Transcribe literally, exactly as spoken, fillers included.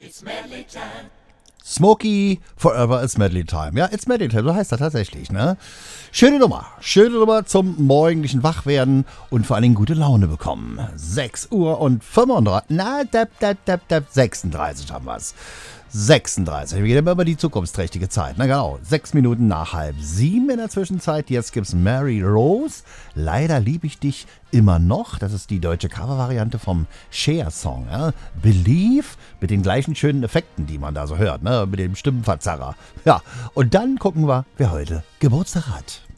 Smokey, Forever It's Medley Time. Ja, It's Medley Time, so heißt das tatsächlich, ne? Schöne Nummer. Schöne Nummer zum morgendlichen Wachwerden und vor allen Dingen gute Laune bekommen. sechs Uhr und fünfunddreißig, na, dab, dab, dab, dab, sechsunddreißig haben wir's. sechsunddreißig. Wir gehen immer über die zukunftsträchtige Zeit. Na genau, sechs Minuten nach halb sieben in der Zwischenzeit. Jetzt gibt's Mary Rose. Leider liebe ich dich immer noch. Das ist die deutsche Covervariante vom Cher-Song. Ja? Believe, mit den gleichen schönen Effekten, die man da so hört. Ne? Mit dem Stimmenverzerrer. Ja, und dann gucken wir, wer heute Geburtstag hat.